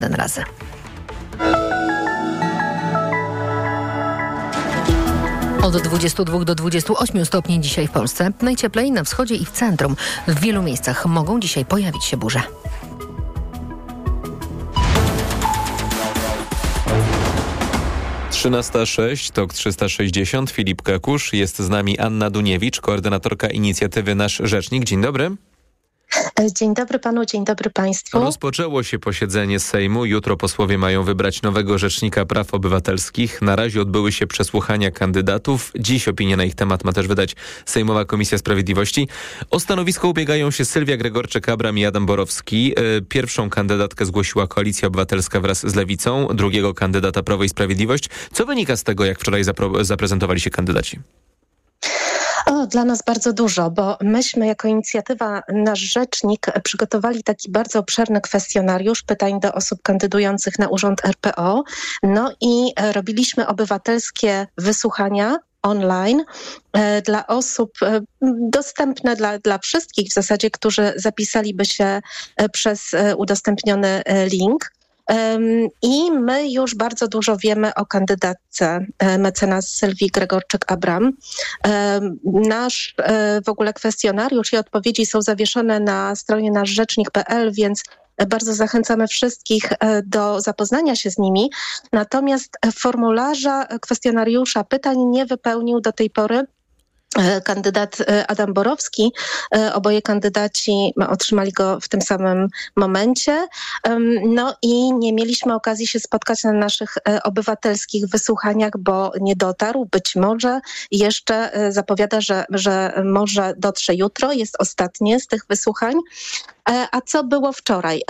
ten razy. Od 22 do 28 stopni dzisiaj w Polsce. Najcieplej na wschodzie i w centrum. W wielu miejscach mogą dzisiaj pojawić się burze. Trzynasta 6, TOK 360, Filip Kakusz, jest z nami Anna Duniewicz, koordynatorka inicjatywy Nasz Rzecznik. Dzień dobry. Dzień dobry panu, dzień dobry państwu. Rozpoczęło się posiedzenie Sejmu. Jutro posłowie mają wybrać nowego Rzecznika Praw Obywatelskich. Na razie odbyły się przesłuchania kandydatów. Dziś opinię na ich temat ma też wydać Sejmowa Komisja Sprawiedliwości. O stanowisko ubiegają się Sylwia Gregorczyk-Abram i Adam Borowski. Pierwszą kandydatkę zgłosiła Koalicja Obywatelska wraz z Lewicą, drugiego kandydata Prawo i Sprawiedliwość. Co wynika z tego, jak wczoraj zaprezentowali się kandydaci? Dla nas bardzo dużo, bo myśmy jako inicjatywa Nasz Rzecznik przygotowali taki bardzo obszerny kwestionariusz pytań do osób kandydujących na urząd RPO. No i robiliśmy obywatelskie wysłuchania online dla osób, dostępne dla wszystkich w zasadzie, którzy zapisaliby się przez udostępniony link. I my już bardzo dużo wiemy o kandydatce mecenas Sylwii Gregorczyk-Abram. Nasz w ogóle kwestionariusz i odpowiedzi są zawieszone na stronie naszrzecznik.pl, więc bardzo zachęcamy wszystkich do zapoznania się z nimi. Natomiast formularza kwestionariusza pytań nie wypełnił do tej pory kandydat Adam Borowski. Oboje kandydaci otrzymali go w tym samym momencie. No i nie mieliśmy okazji się spotkać na naszych obywatelskich wysłuchaniach, bo nie dotarł. Być może jeszcze zapowiada, że może dotrze jutro. Jest ostatnie z tych wysłuchań. A co było wczoraj?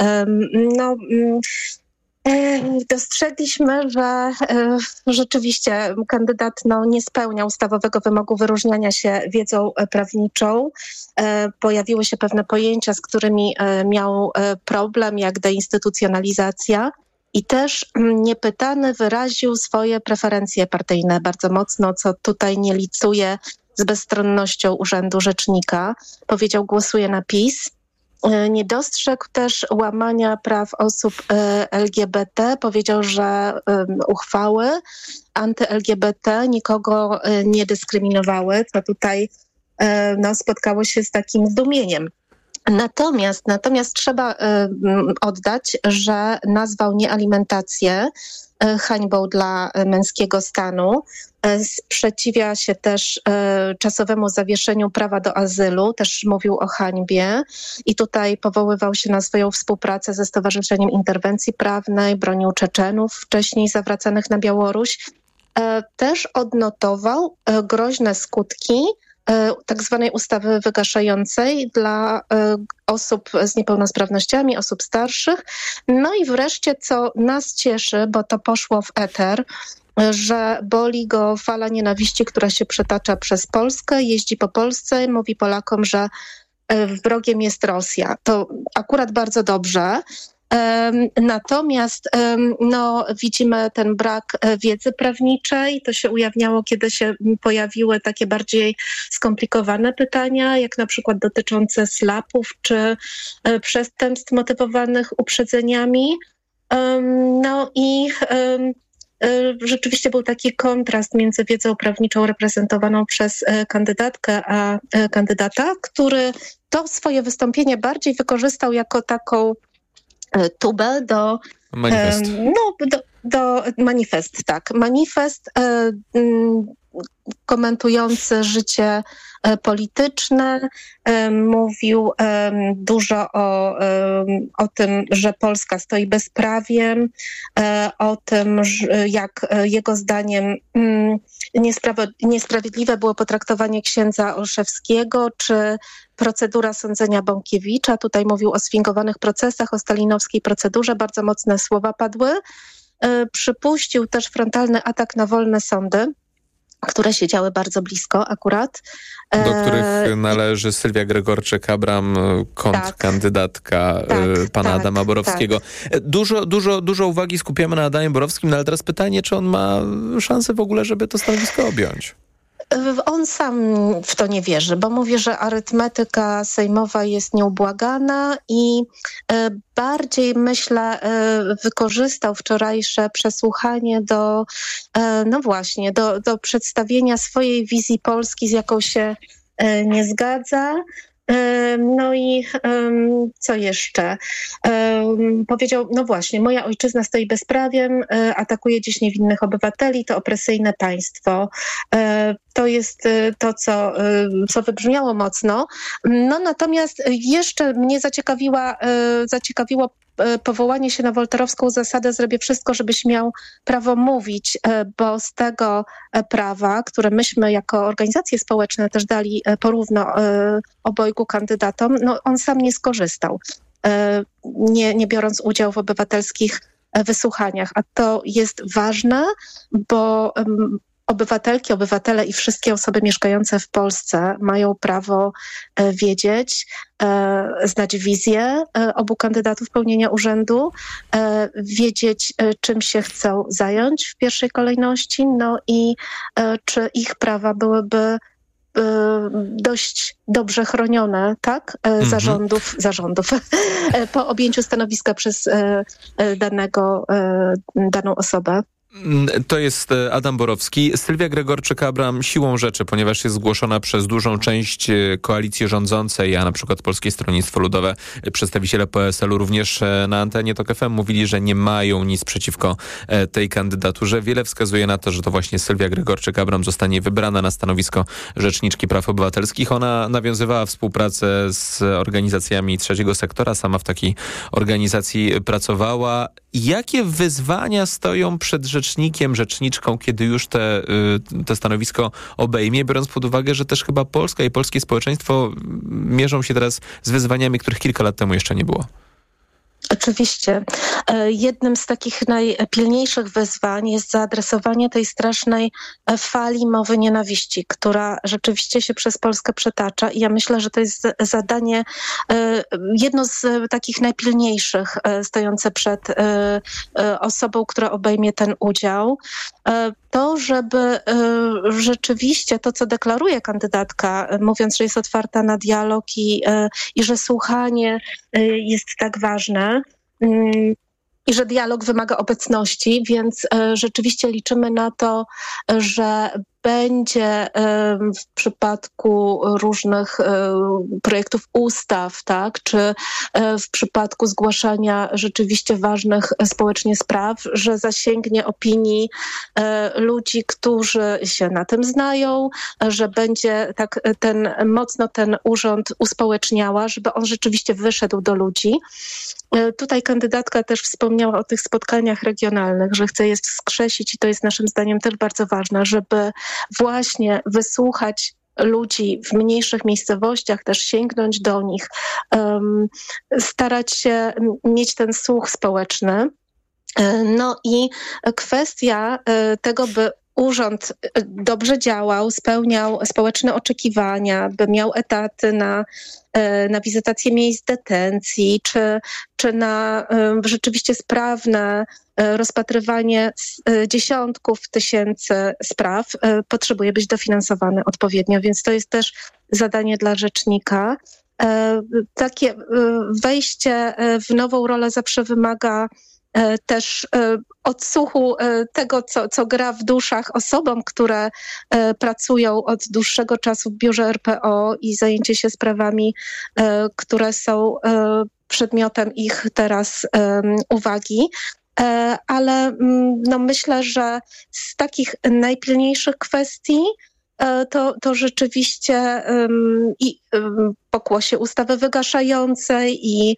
Dostrzegliśmy, że rzeczywiście kandydat nie spełniał ustawowego wymogu wyróżniania się wiedzą prawniczą. Pojawiły się pewne pojęcia, z którymi miał problem, jak deinstytucjonalizacja. I też niepytany wyraził swoje preferencje partyjne bardzo mocno, co tutaj nie licuje z bezstronnością Urzędu Rzecznika. Powiedział, głosuje na PiS. Nie dostrzegł też łamania praw osób LGBT. Powiedział, że uchwały anty-LGBT nikogo nie dyskryminowały, co tutaj spotkało się z takim zdumieniem. Natomiast trzeba oddać, że nazwał niealimentację hańbą dla męskiego stanu. Sprzeciwia się też czasowemu zawieszeniu prawa do azylu, też mówił o hańbie i tutaj powoływał się na swoją współpracę ze Stowarzyszeniem Interwencji Prawnej, bronił Czeczenów wcześniej zawracanych na Białoruś. Też odnotował groźne skutki tak zwanej ustawy wygaszającej dla osób z niepełnosprawnościami, osób starszych. No i wreszcie, co nas cieszy, bo to poszło w eter, że boli go fala nienawiści, która się przetacza przez Polskę, jeździ po Polsce, mówi Polakom, że wrogiem jest Rosja. To akurat bardzo dobrze. Natomiast widzimy ten brak wiedzy prawniczej. To się ujawniało, kiedy się pojawiły takie bardziej skomplikowane pytania, jak na przykład dotyczące slapów czy przestępstw motywowanych uprzedzeniami. Rzeczywiście był taki kontrast między wiedzą prawniczą reprezentowaną przez kandydatkę a kandydata, który to swoje wystąpienie bardziej wykorzystał jako taką tubę do manifest. Manifest, tak. Manifest komentujący życie polityczne. Mówił dużo o tym, że Polska stoi bezprawiem, o tym, jak jego zdaniem niesprawiedliwe było potraktowanie księdza Olszewskiego, czy procedura sądzenia Bąkiewicza. Tutaj mówił o sfingowanych procesach, o stalinowskiej procedurze. Bardzo mocne słowa padły. Przypuścił też frontalny atak na wolne sądy, które siedziały bardzo blisko akurat. Do których należy Sylwia Gregorczyk-Abram, kontrkandydatka pana Adama Borowskiego. Tak. Dużo uwagi skupiamy na Adamie Borowskim, no ale teraz pytanie, czy on ma szansę w ogóle, żeby to stanowisko objąć? On sam w to nie wierzy, bo mówi, że arytmetyka sejmowa jest nieubłagana i bardziej, myślę, wykorzystał wczorajsze przesłuchanie do przedstawienia swojej wizji Polski, z jaką się nie zgadza. No i co jeszcze? Powiedział, no właśnie, moja ojczyzna stoi bezprawiem, atakuje dziś niewinnych obywateli, to opresyjne państwo. To jest to, co wybrzmiało mocno. No natomiast jeszcze mnie zaciekawiło powołanie się na wolterowską zasadę zrobię wszystko, żebyś miał prawo mówić, bo z tego prawa, które myśmy jako organizacje społeczne też dali porówno obojgu kandydatom, no on sam nie skorzystał, nie biorąc udziału w obywatelskich wysłuchaniach. A to jest ważne, bo obywatelki, obywatele i wszystkie osoby mieszkające w Polsce mają prawo wiedzieć, znać wizję obu kandydatów pełnienia urzędu, wiedzieć, czym się chcą zająć w pierwszej kolejności, no i czy ich prawa byłyby dość dobrze chronione, tak? Zarządów po objęciu stanowiska przez daną osobę. To jest Adam Borowski. Sylwia Gregorczyk-Abram siłą rzeczy, ponieważ jest zgłoszona przez dużą część koalicji rządzącej, a na przykład Polskie Stronnictwo Ludowe, przedstawiciele PSL-u również na antenie TOK FM mówili, że nie mają nic przeciwko tej kandydaturze. Wiele wskazuje na to, że to właśnie Sylwia Gregorczyk-Abram zostanie wybrana na stanowisko Rzeczniczki Praw Obywatelskich. Ona nawiązywała współpracę z organizacjami trzeciego sektora, sama w takiej organizacji pracowała. Jakie wyzwania stoją przed rzeczniczką, kiedy już te stanowisko obejmie, biorąc pod uwagę, że też chyba Polska i polskie społeczeństwo mierzą się teraz z wyzwaniami, których kilka lat temu jeszcze nie było? Oczywiście. Jednym z takich najpilniejszych wyzwań jest zaadresowanie tej strasznej fali mowy nienawiści, która rzeczywiście się przez Polskę przetacza i ja myślę, że to jest zadanie, jedno z takich najpilniejszych stojące przed osobą, która obejmie ten udział. To, żeby rzeczywiście to, co deklaruje kandydatka, mówiąc, że jest otwarta na dialog i że słuchanie jest tak ważne i że dialog wymaga obecności, więc rzeczywiście liczymy na to, że będzie w przypadku różnych projektów ustaw, tak, czy w przypadku zgłaszania rzeczywiście ważnych społecznie spraw, że zasięgnie opinii ludzi, którzy się na tym znają, że będzie tak mocno ten urząd uspołeczniała, żeby on rzeczywiście wyszedł do ludzi. Tutaj kandydatka też wspomniała o tych spotkaniach regionalnych, że chce je wskrzesić i to jest naszym zdaniem też bardzo ważne, żeby właśnie wysłuchać ludzi w mniejszych miejscowościach, też sięgnąć do nich, starać się mieć ten słuch społeczny. No i kwestia tego, by urząd dobrze działał, spełniał społeczne oczekiwania, by miał etaty na wizytację miejsc detencji, czy na rzeczywiście sprawne rozpatrywanie dziesiątków tysięcy spraw, potrzebuje być dofinansowany odpowiednio, więc to jest też zadanie dla rzecznika. Takie wejście w nową rolę zawsze wymaga też odsłuchu tego, co gra w duszach osobom, które pracują od dłuższego czasu w biurze RPO i zajęcie się sprawami, które są przedmiotem ich teraz uwagi. Ale no myślę, że z takich najpilniejszych kwestii to rzeczywiście i pokłosie ustawy wygaszającej i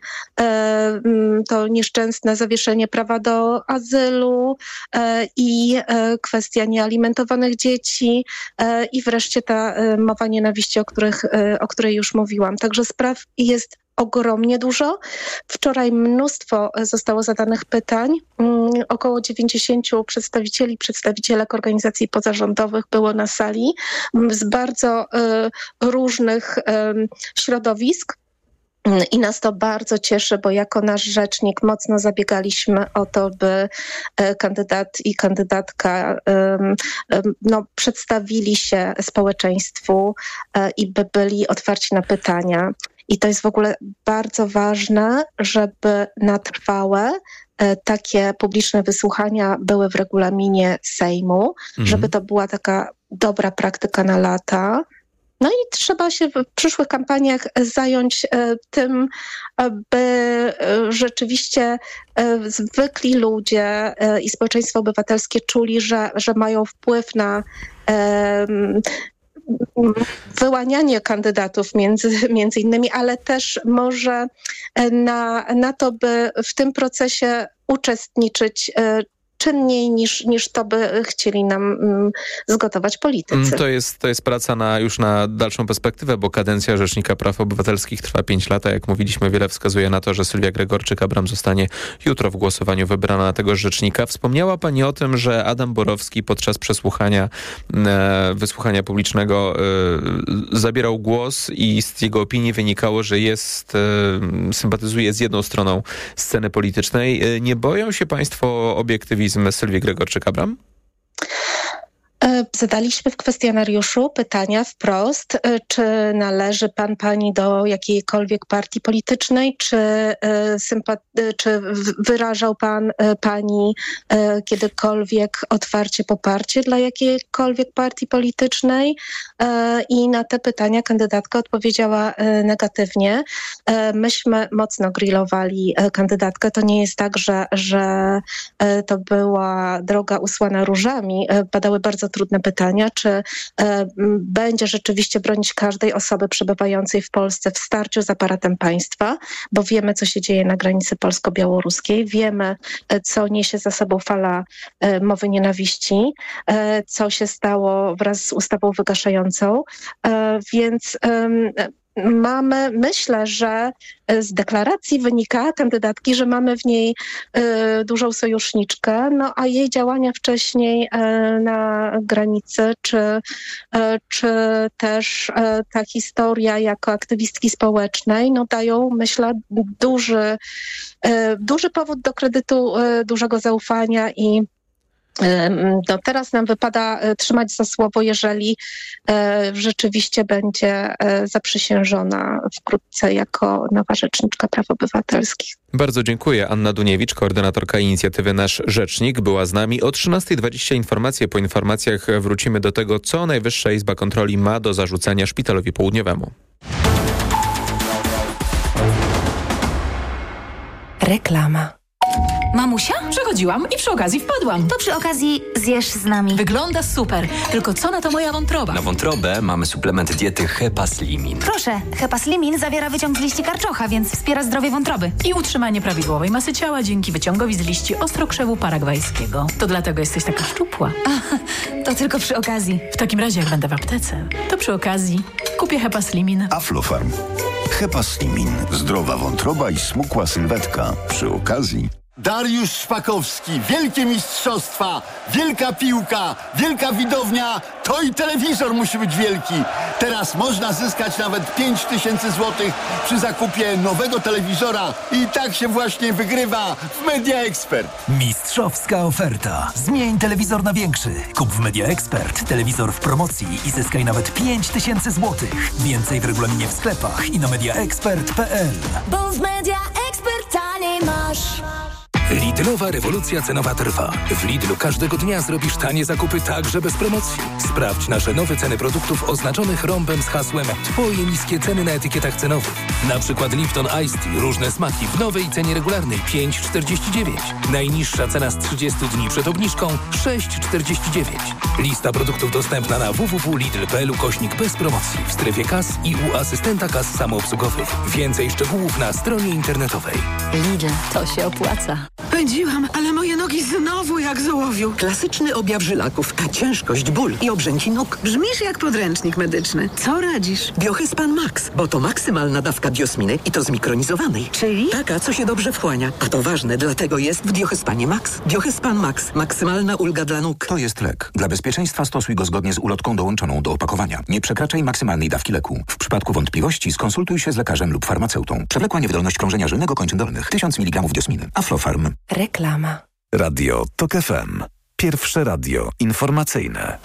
to nieszczęsne zawieszenie prawa do azylu i kwestia niealimentowanych dzieci i wreszcie ta mowa nienawiści, o której już mówiłam. Także spraw jest ogromnie dużo. Wczoraj mnóstwo zostało zadanych pytań. Około 90 przedstawicielek organizacji pozarządowych było na sali z bardzo różnych środowisk. I nas to bardzo cieszy, bo jako nasz rzecznik mocno zabiegaliśmy o to, by kandydat i kandydatka przedstawili się społeczeństwu i by byli otwarci na pytania. I to jest w ogóle bardzo ważne, żeby na trwałe takie publiczne wysłuchania były w regulaminie Sejmu, żeby to była taka dobra praktyka na lata. No i trzeba się w przyszłych kampaniach zająć tym, by rzeczywiście zwykli ludzie i społeczeństwo obywatelskie czuli, że mają wpływ na wyłanianie kandydatów między innymi, ale też może na to, by w tym procesie uczestniczyć czynniej niż to by chcieli nam zgotować politycy. To jest praca już na dalszą perspektywę, bo kadencja Rzecznika Praw Obywatelskich trwa 5 lat, a jak mówiliśmy, wiele wskazuje na to, że Sylwia Gregorczyk-Abram zostanie jutro w głosowaniu wybrana na tego rzecznika. Wspomniała pani o tym, że Adam Borowski podczas wysłuchania publicznego zabierał głos i z jego opinii wynikało, że sympatyzuje z jedną stroną sceny politycznej. Nie boją się państwo obiektywizmu Sylwii Gregorczyk-Abram? Zadaliśmy w kwestionariuszu pytania wprost, czy należy pani do jakiejkolwiek partii politycznej, czy wyrażał pani kiedykolwiek otwarcie poparcie dla jakiejkolwiek partii politycznej, i na te pytania kandydatka odpowiedziała negatywnie. Myśmy mocno grillowali kandydatkę. To nie jest tak, że to była droga usłana różami. Padały bardzo trudne pytania, czy będzie rzeczywiście bronić każdej osoby przebywającej w Polsce w starciu z aparatem państwa, bo wiemy, co się dzieje na granicy polsko-białoruskiej, wiemy, co niesie za sobą fala mowy nienawiści, co się stało wraz z ustawą wygaszającą, więc myślę, że z deklaracji wynika kandydatki, że mamy w niej dużą sojuszniczkę, a jej działania wcześniej na granicy, czy też ta historia jako aktywistki społecznej, dają, myślę, duży powód do kredytu, dużego zaufania i teraz nam wypada trzymać za słowo, jeżeli rzeczywiście będzie zaprzysiężona wkrótce jako nowa Rzeczniczka Praw Obywatelskich. Bardzo dziękuję. Anna Duniewicz, koordynatorka inicjatywy Nasz Rzecznik, była z nami. O 13:20 informacje. Po informacjach wrócimy do tego, co Najwyższa Izba Kontroli ma do zarzucenia Szpitalowi Południowemu. Reklama. Mamusia? Przechodziłam i przy okazji wpadłam. To przy okazji zjesz z nami. Wygląda super, tylko co na to moja wątroba? Na wątrobę mamy suplement diety Hepaslimin. Proszę, Hepaslimin zawiera wyciąg z liści karczocha, więc wspiera zdrowie wątroby. I utrzymanie prawidłowej masy ciała dzięki wyciągowi z liści ostrokrzewu paragwajskiego. To dlatego jesteś taka szczupła. To tylko przy okazji. W takim razie, jak będę w aptece, to przy okazji kupię Hepaslimin. Aflofarm. Hepaslimin. Zdrowa wątroba i smukła sylwetka. Przy okazji... Dariusz Szpakowski, wielkie mistrzostwa, wielka piłka, wielka widownia, to i telewizor musi być wielki. Teraz można zyskać nawet 5000 złotych przy zakupie nowego telewizora i tak się właśnie wygrywa w Media Expert. Mistrzowska oferta. Zmień telewizor na większy. Kup w Media Expert telewizor w promocji i zyskaj nawet 5000 złotych. Więcej w regulaminie w sklepach i na mediaexpert.pl. Bo w Media Expert taniej masz. Lidlowa rewolucja cenowa trwa. W Lidlu każdego dnia zrobisz tanie zakupy także bez promocji. Sprawdź nasze nowe ceny produktów oznaczonych rąbem z hasłem Twoje niskie ceny na etykietach cenowych. Na przykład Lipton Iced Tea, różne smaki w nowej cenie regularnej 5,49. Najniższa cena z 30 dni przed obniżką 6,49. Lista produktów dostępna na www.lidl.pl/. bez promocji w strefie kas i u asystenta kas samoobsługowych. Więcej szczegółów na stronie internetowej. Lidl, to się opłaca. Pędziłam, ale moje nogi znowu jak z ołowiu. Klasyczny objaw żylaków, ciężkość, ból i obrzęki nóg. Brzmisz jak podręcznik medyczny. Co radzisz? Biohyspan Max, bo to maksymalna dawka biosminy i to zmikronizowanej. Czyli? Taka, co się dobrze wchłania. A to ważne, dlatego jest w Biohyspanie Max. Biohyspan Max. Maksymalna ulga dla nóg. To jest lek. Dla bezpieczeństwa stosuj go zgodnie z ulotką dołączoną do opakowania. Nie przekraczaj maksymalnej dawki leku. W przypadku wątpliwości skonsultuj się z lekarzem lub farmaceutą. Przewlekła niewydolność krążenia żylnego kończyn dolnych. 1000 mg diosminy. Aflofarm. Reklama. Radio TOK FM. Pierwsze radio informacyjne.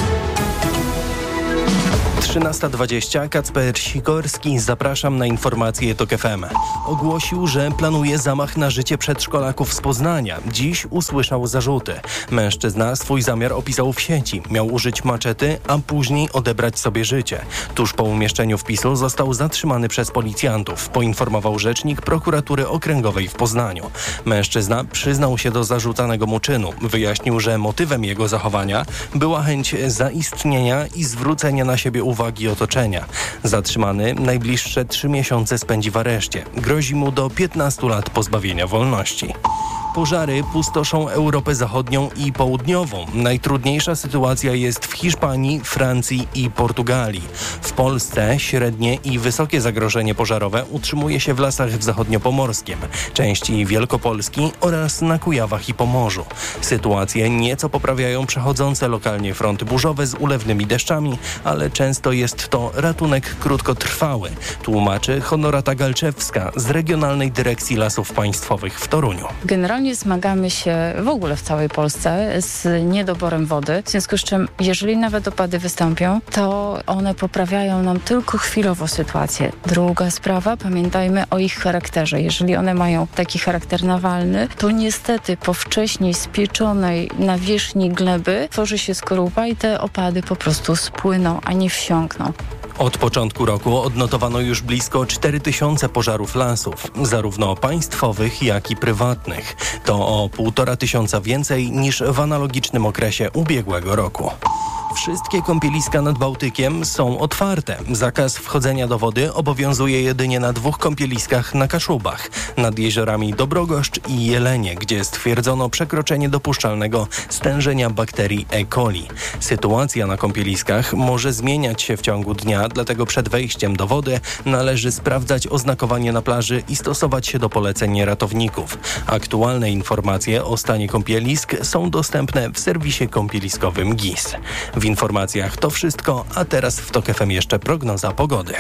13:20. Kacper Sikorski. Zapraszam na informacje TOK FM. Ogłosił, że planuje zamach na życie przedszkolaków z Poznania. Dziś usłyszał zarzuty. Mężczyzna swój zamiar opisał w sieci. Miał użyć maczety, a później odebrać sobie życie. Tuż po umieszczeniu wpisu został zatrzymany przez policjantów, poinformował rzecznik prokuratury okręgowej w Poznaniu. Mężczyzna przyznał się do zarzucanego mu czynu. Wyjaśnił, że motywem jego zachowania była chęć zaistnienia i zwrócenia na siebie uwagi otoczenia. Zatrzymany najbliższe 3 miesiące spędzi w areszcie. Grozi mu do 15 lat pozbawienia wolności. Pożary pustoszą Europę Zachodnią i Południową. Najtrudniejsza sytuacja jest w Hiszpanii, Francji i Portugalii. W Polsce średnie i wysokie zagrożenie pożarowe utrzymuje się w lasach w Zachodniopomorskiem, części Wielkopolski oraz na Kujawach i Pomorzu. Sytuację nieco poprawiają przechodzące lokalnie fronty burzowe z ulewnymi deszczami, ale często jest to ratunek krótkotrwały, tłumaczy Honorata Galczewska z Regionalnej Dyrekcji Lasów Państwowych w Toruniu. Generalnie zmagamy się w ogóle w całej Polsce z niedoborem wody, w związku z czym jeżeli nawet opady wystąpią, to one poprawiają nam tylko chwilowo sytuację. Druga sprawa, pamiętajmy o ich charakterze. Jeżeli one mają taki charakter nawalny, to niestety po wcześniej spieczonej nawierzchni gleby tworzy się skorupa i te opady po prostu spłyną, a nie wsiąkną. Od początku roku odnotowano już blisko 4000 pożarów lasów, zarówno państwowych, jak i prywatnych. To o 1500 więcej niż w analogicznym okresie ubiegłego roku. Wszystkie kąpieliska nad Bałtykiem są otwarte. Zakaz wchodzenia do wody obowiązuje jedynie na 2 kąpieliskach na Kaszubach, nad jeziorami Dobrogoszcz i Jelenie, gdzie stwierdzono przekroczenie dopuszczalnego stężenia bakterii E. coli. Sytuacja na kąpieliskach może zmieniać się w ciągu dnia, dlatego przed wejściem do wody należy sprawdzać oznakowanie na plaży i stosować się do poleceń ratowników. Aktualne informacje o stanie kąpielisk są dostępne w serwisie kąpieliskowym GIS. W informacjach to wszystko, a teraz w TOK FM jeszcze prognoza pogody.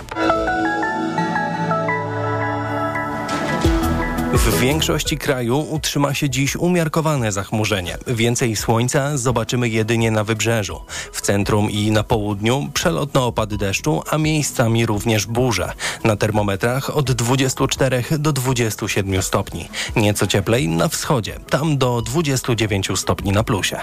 W większości kraju utrzyma się dziś umiarkowane zachmurzenie. Więcej słońca zobaczymy jedynie na wybrzeżu. W centrum i na południu przelotne opady deszczu, a miejscami również burze. Na termometrach od 24 do 27 stopni. Nieco cieplej na wschodzie, tam do 29 stopni na plusie.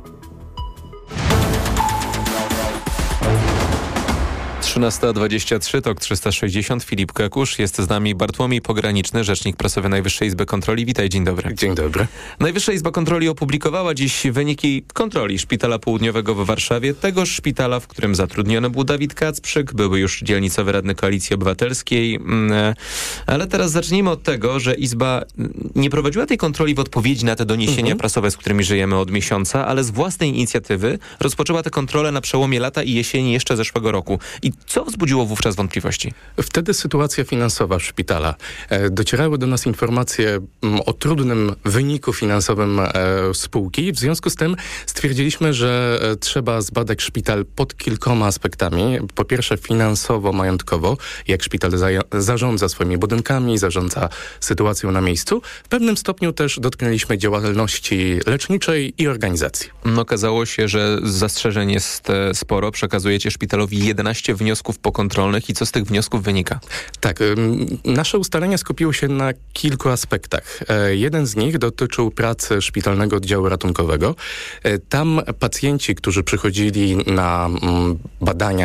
Trzynasta 23, TOK 360, Filip Kekusz. Jest z nami Bartłomiej Pograniczny, rzecznik prasowy Najwyższej Izby Kontroli. Witaj, dzień dobry. Dzień dobry. Najwyższa Izba Kontroli opublikowała dziś wyniki kontroli Szpitala Południowego w Warszawie. Tegoż szpitala, w którym zatrudniony był Dawid Kacprzyk, były już dzielnicowy radny Koalicji Obywatelskiej. Ale teraz zacznijmy od tego, że Izba nie prowadziła tej kontroli w odpowiedzi na te doniesienia prasowe, z którymi żyjemy od miesiąca, ale z własnej inicjatywy rozpoczęła tę kontrolę na przełomie lata i jesieni jeszcze zeszłego roku. I co wzbudziło wówczas wątpliwości? Wtedy sytuacja finansowa szpitala. Docierały do nas informacje o trudnym wyniku finansowym spółki. W związku z tym stwierdziliśmy, że trzeba zbadać szpital pod kilkoma aspektami. Po pierwsze finansowo-majątkowo, jak szpital zarządza swoimi budynkami, zarządza sytuacją na miejscu. W pewnym stopniu też dotknęliśmy działalności leczniczej i organizacji. Okazało się, że zastrzeżeń jest sporo. Przekazujecie szpitalowi 11 wniosków pokontrolnych i co z tych wniosków wynika? Tak, nasze ustalenia skupiły się na kilku aspektach. Jeden z nich dotyczył pracy szpitalnego oddziału ratunkowego. Tam pacjenci, którzy przychodzili na badania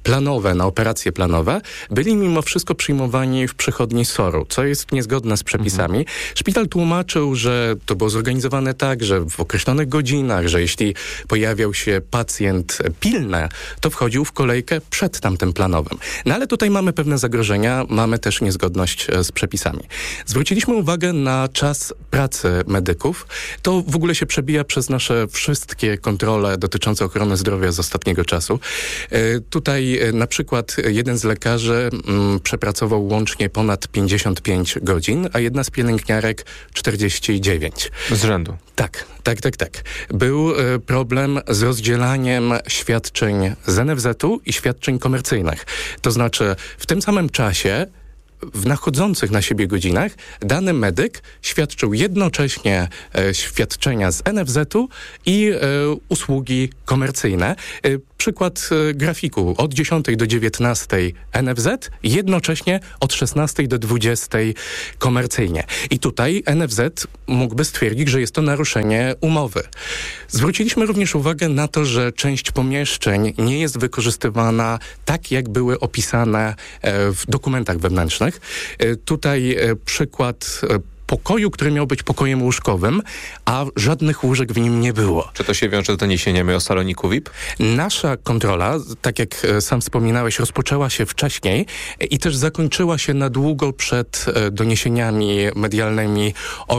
planowe, na operacje planowe, byli mimo wszystko przyjmowani w przychodni SOR-u, co jest niezgodne z przepisami. Szpital tłumaczył, że to było zorganizowane tak, że w określonych godzinach, że jeśli pojawiał się pacjent pilny, to wchodził w kolejkę przed tamtym planowym. No ale tutaj mamy pewne zagrożenia, mamy też niezgodność z przepisami. Zwróciliśmy uwagę na czas pracy medyków. To w ogóle się przebija przez nasze wszystkie kontrole dotyczące ochrony zdrowia z ostatniego czasu. Tutaj na przykład jeden z lekarzy przepracował łącznie ponad 55 godzin, a jedna z pielęgniarek 49. Z rzędu. Tak. Był problem z rozdzielaniem świadczeń z NFZ-u i świadczeń komercyjnych. To znaczy w tym samym czasie w nachodzących na siebie godzinach dany medyk świadczył jednocześnie świadczenia z NFZ-u i usługi komercyjne. Przykład grafiku. Od 10 do 19 NFZ, jednocześnie od 16 do 20 komercyjnie. I tutaj NFZ mógłby stwierdzić, że jest to naruszenie umowy. Zwróciliśmy również uwagę na to, że część pomieszczeń nie jest wykorzystywana tak, jak były opisane w dokumentach wewnętrznych. Tutaj przykład pokoju, który miał być pokojem łóżkowym, a żadnych łóżek w nim nie było. Czy to się wiąże z doniesieniami o saloniku VIP? Nasza kontrola, tak jak sam wspominałeś, rozpoczęła się wcześniej i też zakończyła się na długo przed doniesieniami medialnymi o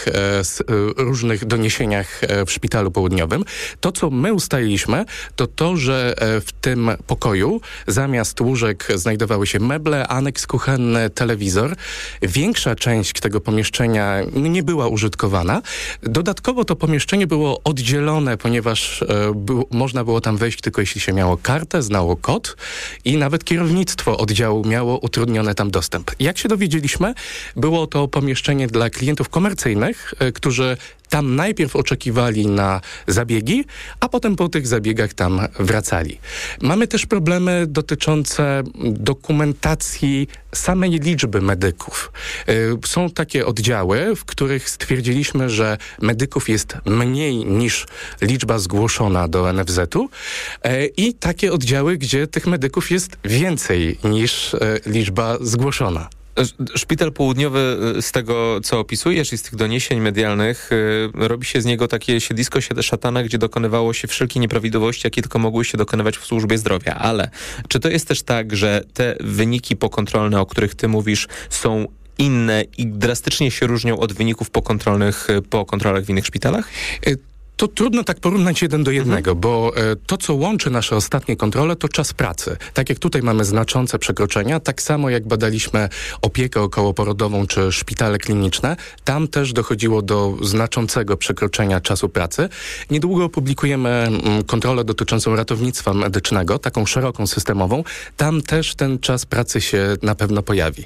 różnych doniesieniach w Szpitalu Południowym. To, co my ustaliliśmy, to, że w tym pokoju zamiast łóżek znajdowały się meble, aneks kuchenny, telewizor. Większa część tego pomieszczenia nie była użytkowana. Dodatkowo to pomieszczenie było oddzielone, ponieważ można było tam wejść tylko jeśli się miało kartę, znało kod i nawet kierownictwo oddziału miało utrudniony tam dostęp. Jak się dowiedzieliśmy, było to pomieszczenie dla klientów komercyjnych, którzy tam najpierw oczekiwali na zabiegi, a potem po tych zabiegach tam wracali. Mamy też problemy dotyczące dokumentacji samej liczby medyków. Są takie oddziały, w których stwierdziliśmy, że medyków jest mniej niż liczba zgłoszona do NFZ-u i takie oddziały, gdzie tych medyków jest więcej niż liczba zgłoszona. Szpital Południowy, z tego co opisujesz i z tych doniesień medialnych, robi się z niego takie siedlisko szatana, gdzie dokonywało się wszelkie nieprawidłowości, jakie tylko mogły się dokonywać w służbie zdrowia. Ale czy to jest też tak, że te wyniki pokontrolne, o których ty mówisz, są inne i drastycznie się różnią od wyników po kontrolach w innych szpitalach? To trudno tak porównać 1 do 1, bo to, co łączy nasze ostatnie kontrole, to czas pracy. Tak jak tutaj mamy znaczące przekroczenia, tak samo jak badaliśmy opiekę okołoporodową czy szpitale kliniczne, tam też dochodziło do znaczącego przekroczenia czasu pracy. Niedługo opublikujemy kontrolę dotyczącą ratownictwa medycznego, taką szeroką, systemową. Tam też ten czas pracy się na pewno pojawi.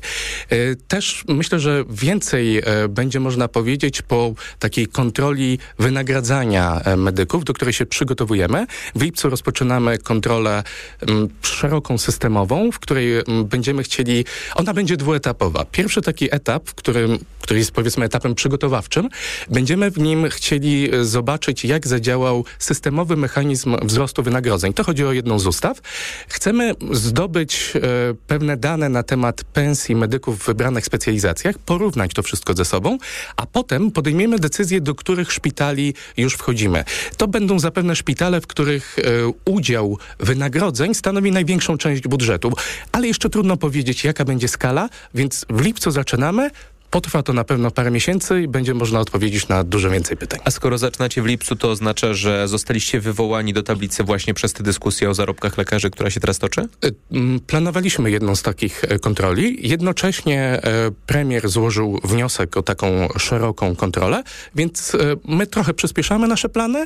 Też myślę, że więcej będzie można powiedzieć po takiej kontroli wynagradzania medyków, do której się przygotowujemy. W lipcu rozpoczynamy kontrolę szeroką, systemową, w której będziemy chcieli... Ona będzie dwuetapowa. Pierwszy taki etap, który jest powiedzmy etapem przygotowawczym, będziemy w nim chcieli zobaczyć, jak zadziałał systemowy mechanizm wzrostu wynagrodzeń. To chodzi o jedną z ustaw. Chcemy zdobyć pewne dane na temat pensji medyków w wybranych specjalizacjach, porównać to wszystko ze sobą, a potem podejmiemy decyzję, do których szpitali już wchodzimy. To będą zapewne szpitale, w których udział wynagrodzeń stanowi największą część budżetu, ale jeszcze trudno powiedzieć, jaka będzie skala, więc w lipcu zaczynamy. Potrwa to na pewno parę miesięcy i będzie można odpowiedzieć na dużo więcej pytań. A skoro zaczynacie w lipcu, to oznacza, że zostaliście wywołani do tablicy właśnie przez tę dyskusję o zarobkach lekarzy, która się teraz toczy? Planowaliśmy jedną z takich kontroli. Jednocześnie premier złożył wniosek o taką szeroką kontrolę, więc my trochę przyspieszamy nasze plany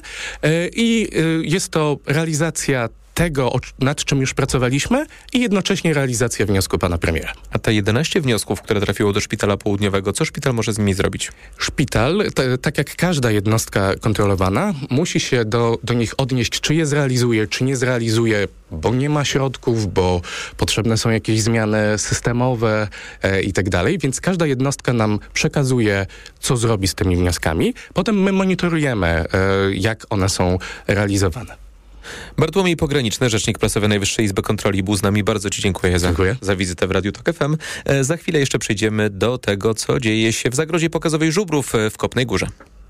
i jest to realizacja tego, nad czym już pracowaliśmy i jednocześnie realizacja wniosku pana premiera. A te 11 wniosków, które trafiło do Szpitala Południowego, co szpital może z nimi zrobić? Szpital, tak jak każda jednostka kontrolowana, musi się do nich odnieść, czy je zrealizuje, czy nie zrealizuje, bo nie ma środków, bo potrzebne są jakieś zmiany systemowe i tak dalej, więc każda jednostka nam przekazuje, co zrobi z tymi wnioskami. Potem my monitorujemy, jak one są realizowane. Bartłomiej Pograniczny, rzecznik prasowy Najwyższej Izby Kontroli, był z nami. Bardzo Ci dziękuję za wizytę w Radiu Tok FM. Za chwilę jeszcze przejdziemy do tego, co dzieje się w Zagrodzie Pokazowej Żubrów w Kopnej Górze.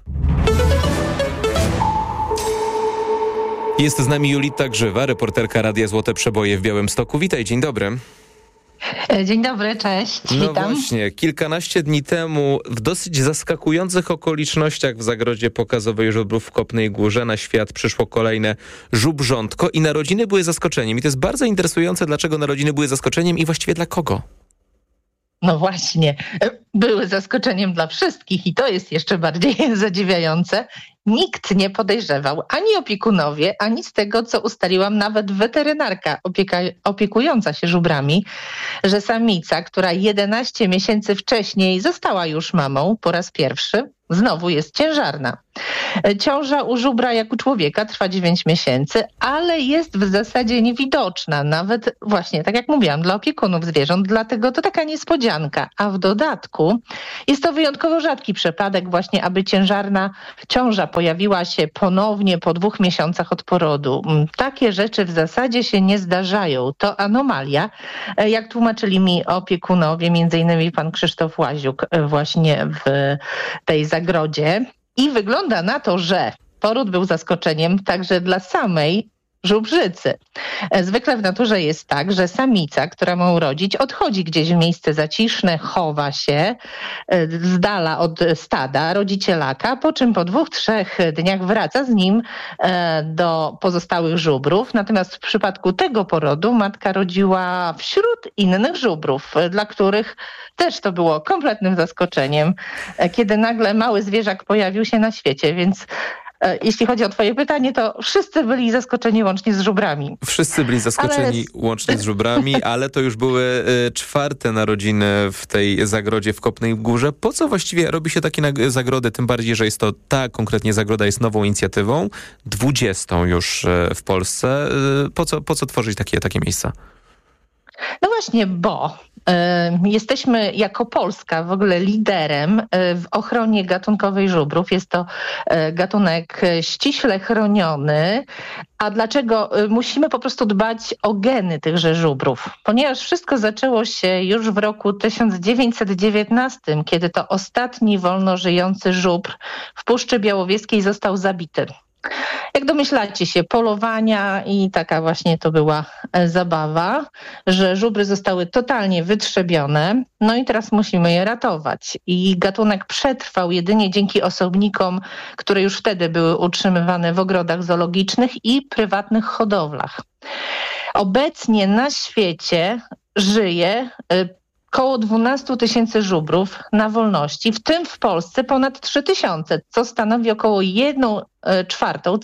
Jest z nami Julita Grzywa, reporterka Radia Złote Przeboje w Białymstoku. Witaj, dzień dobry. Dzień dobry, cześć, no witam. Właśnie, kilkanaście dni temu w dosyć zaskakujących okolicznościach w Zagrodzie Pokazowej Żubrów w Kopnej Górze na świat przyszło kolejne żubrzątko i narodziny były zaskoczeniem. I to jest bardzo interesujące, dlaczego narodziny były zaskoczeniem i właściwie dla kogo? No właśnie, były zaskoczeniem dla wszystkich i to jest jeszcze bardziej zadziwiające. Nikt nie podejrzewał, ani opiekunowie, ani z tego, co ustaliłam nawet weterynarka opiekująca się żubrami, że samica, która 11 miesięcy wcześniej została już mamą po raz pierwszy, znowu jest ciężarna. Ciąża u żubra jak u człowieka trwa 9 miesięcy, ale jest w zasadzie niewidoczna, nawet właśnie, tak jak mówiłam, dla opiekunów zwierząt, dlatego to taka niespodzianka. A w dodatku jest to wyjątkowo rzadki przypadek właśnie, aby ciąża pojawiła się ponownie po 2 miesiącach od porodu. Takie rzeczy w zasadzie się nie zdarzają. To anomalia, jak tłumaczyli mi opiekunowie, między innymi pan Krzysztof Łaziuk właśnie w tej zagrodzie. I wygląda na to, że poród był zaskoczeniem także dla samej żubrzycy. Zwykle w naturze jest tak, że samica, która ma urodzić, odchodzi gdzieś w miejsce zaciszne, chowa się z dala od stada rodzicielaka, po czym po 2-3 dniach wraca z nim do pozostałych żubrów. Natomiast w przypadku tego porodu matka rodziła wśród innych żubrów, dla których też to było kompletnym zaskoczeniem, kiedy nagle mały zwierzak pojawił się na świecie, więc jeśli chodzi o twoje pytanie, to wszyscy byli zaskoczeni łącznie z żubrami. Wszyscy byli zaskoczeni łącznie z żubrami, ale to już były 4. narodziny w tej zagrodzie w Kopnej Górze. Po co właściwie robi się takie zagrody? Tym bardziej, że jest to konkretnie zagroda jest nową inicjatywą, 20. już w Polsce. Po co tworzyć takie miejsca? No właśnie, bo jesteśmy jako Polska w ogóle liderem w ochronie gatunkowej żubrów. Jest to gatunek ściśle chroniony. A dlaczego? Musimy po prostu dbać o geny tychże żubrów, ponieważ wszystko zaczęło się już w roku 1919, kiedy to ostatni wolno żyjący żubr w Puszczy Białowieskiej został zabity. Jak domyślacie się, polowania i taka właśnie to była zabawa, że żubry zostały totalnie wytrzebione, no i teraz musimy je ratować. I gatunek przetrwał jedynie dzięki osobnikom, które już wtedy były utrzymywane w ogrodach zoologicznych i prywatnych hodowlach. Obecnie na świecie żyje około 12 000 żubrów na wolności, w tym w Polsce ponad 3 000, co stanowi około 1/4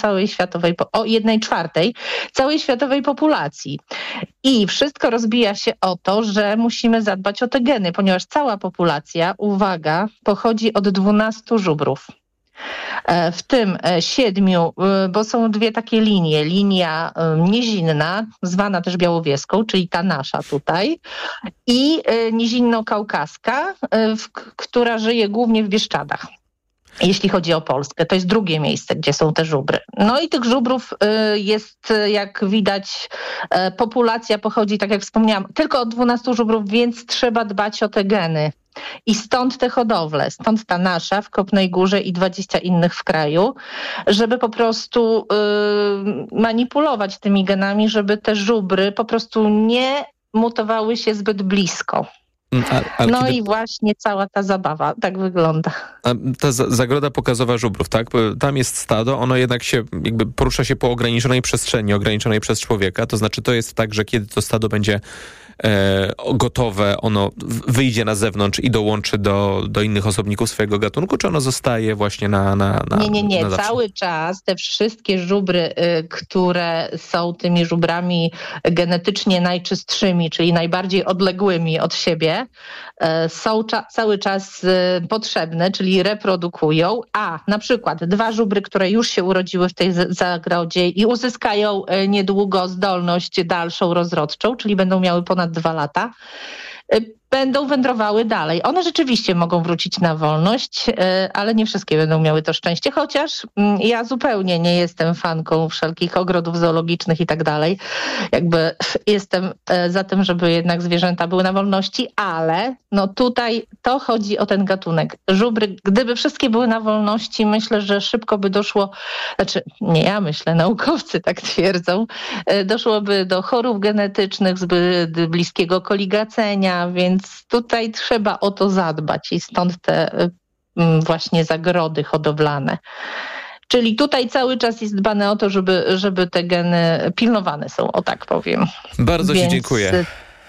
całej światowej populacji. I wszystko rozbija się o to, że musimy zadbać o te geny, ponieważ cała populacja, uwaga, pochodzi od 12 żubrów. W tym 7, bo są 2 takie linie. Linia nizinna, zwana też białowieską, czyli ta nasza tutaj, i nizinno-kaukaska, która żyje głównie w Bieszczadach. Jeśli chodzi o Polskę, to jest drugie miejsce, gdzie są te żubry. No i tych żubrów jest, jak widać, populacja pochodzi, tak jak wspomniałam, tylko od 12 żubrów, więc trzeba dbać o te geny. I stąd te hodowle, stąd ta nasza w Kopnej Górze i 20 innych w kraju, żeby po prostu manipulować tymi genami, żeby te żubry po prostu nie mutowały się zbyt blisko. I właśnie cała ta zabawa tak wygląda. A ta zagroda pokazowa żubrów, tak? Tam jest stado, ono jednak się jakby porusza się po ograniczonej przestrzeni, ograniczonej przez człowieka. To znaczy to jest tak, że kiedy to stado będzie gotowe, ono wyjdzie na zewnątrz i dołączy do innych osobników swojego gatunku, czy ono zostaje właśnie na Nie. na Cały czas te wszystkie żubry, które są tymi żubrami genetycznie najczystszymi, czyli najbardziej odległymi od siebie, są cały czas potrzebne, czyli reprodukują, a na przykład 2 żubry, które już się urodziły w tej zagrodzie i uzyskają niedługo zdolność dalszą rozrodczą, czyli będą miały ponad 2 lata, będą wędrowały dalej. One rzeczywiście mogą wrócić na wolność, ale nie wszystkie będą miały to szczęście, chociaż ja zupełnie nie jestem fanką wszelkich ogrodów zoologicznych i tak dalej. Jakby jestem za tym, żeby jednak zwierzęta były na wolności, ale no tutaj to chodzi o ten gatunek. Żubry, gdyby wszystkie były na wolności, myślę, że szybko by doszło, znaczy nie ja myślę, naukowcy tak twierdzą, doszłoby do chorób genetycznych, zbyt bliskiego koligacenia, więc tutaj trzeba o to zadbać i stąd te właśnie zagrody hodowlane. Czyli tutaj cały czas jest dbane o to, żeby te geny pilnowane są, o tak powiem. Bardzo Ci dziękuję.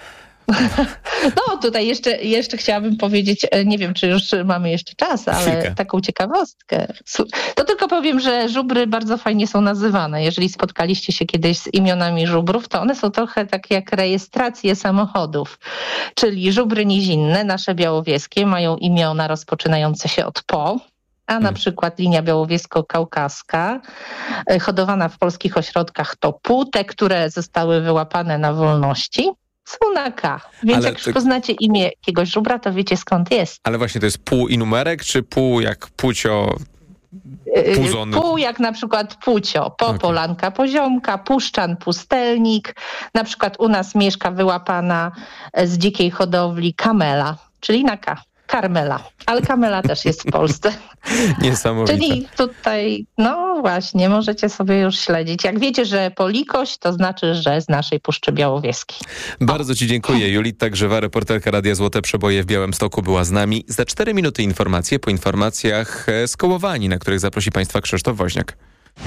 No tutaj jeszcze chciałabym powiedzieć, nie wiem, czy już mamy jeszcze czas, ale taką ciekawostkę. To tylko powiem, że żubry bardzo fajnie są nazywane. Jeżeli spotkaliście się kiedyś z imionami żubrów, to one są trochę tak jak rejestracje samochodów. Czyli żubry nizinne, nasze białowieskie, mają imiona rozpoczynające się od po. A na przykład linia białowiesko-kaukaska, hodowana w polskich ośrodkach to pół, te, które zostały wyłapane na wolności, są na K. Więc ale jak już poznacie imię jakiegoś żubra, to wiecie skąd jest. Ale właśnie to jest pół i numerek, czy pół jak płcio? Pół jak na przykład płcio, popolanka, poziomka, puszczan, pustelnik. Na przykład u nas mieszka wyłapana z dzikiej hodowli kamela, czyli na K. Karmela, ale kamela też jest w Polsce. Niesamowite. Czyli tutaj, no właśnie, możecie sobie już śledzić. Jak wiecie, że Polikoś, to znaczy, że z naszej Puszczy Białowieskiej. Bardzo Ci dziękuję. Julita Grzewa, reporterka Radia Złote Przeboje w Białymstoku była z nami. Za 4 minuty informacje, po informacjach z Kołowani, na których zaprosi Państwa Krzysztof Woźniak.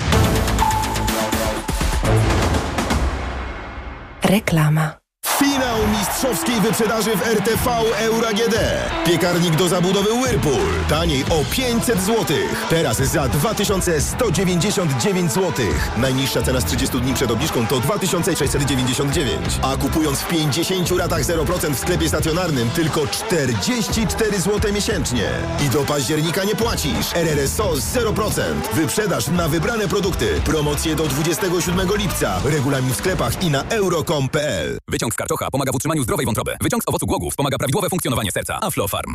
Reklama. Finał mistrzowskiej wyprzedaży w RTV Euro AGD. Piekarnik do zabudowy Whirlpool. Taniej o 500 zł. Teraz za 2199 zł. Najniższa cena z 30 dni przed obniżką to 2699. A kupując w 50 ratach 0% w sklepie stacjonarnym tylko 44 zł miesięcznie. I do października nie płacisz. RRSO 0%. Wyprzedaż na wybrane produkty. Promocje do 27 lipca. Regulamin w sklepach i na euro.com.pl. Wyciąg z karczocha pomaga w utrzymaniu zdrowej wątroby. Wyciąg z owocu głogów pomaga prawidłowe funkcjonowanie serca. Aflofarm.